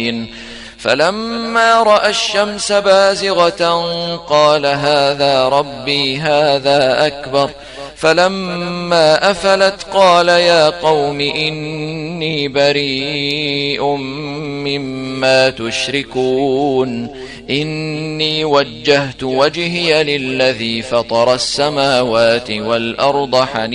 فلما رأى الشمس بازغة قال هذا ربي هذا أكبر فلما أفلت قال يا قوم إني بريء مما تشركون إني وجهت وجهي للذي فطر السماوات والأرض حنيفا